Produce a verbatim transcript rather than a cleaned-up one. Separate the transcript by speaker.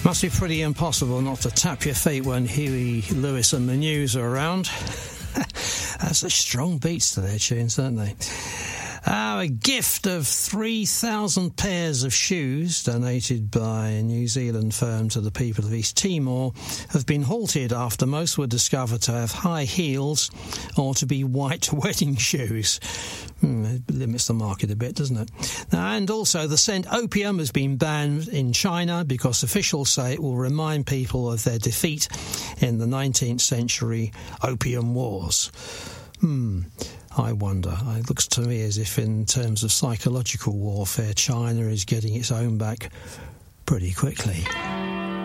Speaker 1: Must be pretty impossible not to tap your feet when Huey Lewis and the News are around. That's a strong beats to their tunes, don't they? Uh, a gift of three thousand pairs of shoes donated by a New Zealand firm to the people of East Timor have been halted after most were discovered to have high heels or to be white wedding shoes. Hmm, it limits the market a bit, doesn't it? Now, and also the scent opium has been banned in China because officials say it will remind people of their defeat in the nineteenth century opium wars. Hmm... I wonder. It looks to me as if in terms of psychological warfare, China is getting its own back pretty quickly.